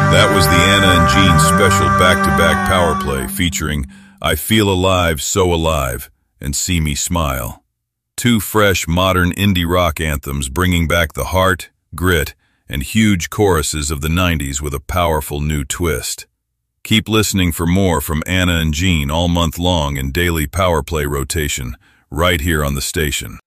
That was the Anna and Gene special back-to-back power play featuring I Feel Alive, So Alive and See Me Smile. Two fresh, modern indie rock anthems bringing back the heart, grit, and huge choruses of the 90s with a powerful new twist. Keep listening for more from Anna and Gene all month long in daily power play rotation, right here on the station.